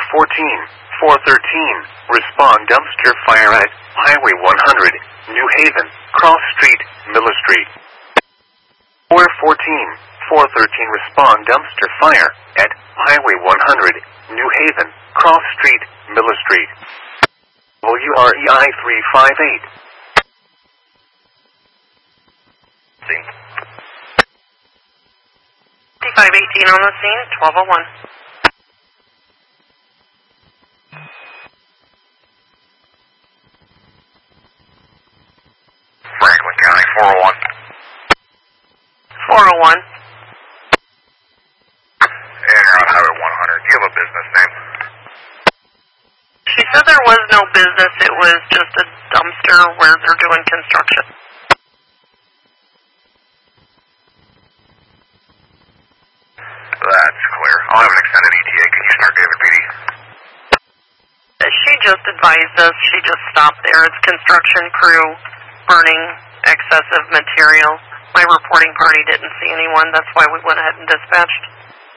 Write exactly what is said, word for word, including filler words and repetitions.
fourteen, four thirteen, respond dumpster fire at Highway one hundred, New Haven, Cross Street, Miller Street. four fourteen, four thirteen, respond dumpster fire at Highway one hundred, New Haven, Cross Street, Miller Street. W R E I three five eight. fifty-five eighteen on the scene, twelve oh one. Franklin County, four oh one. four oh one. And you're on Highway one hundred. Do you have a business name? She said there was no business, it was just a dumpster where they're doing construction. That's clear. I'll have an extended E T A. Can you start David P D? She just advised us, she just stopped there. It's construction crew burning excessive material. My reporting party didn't see anyone, that's why we went ahead and dispatched.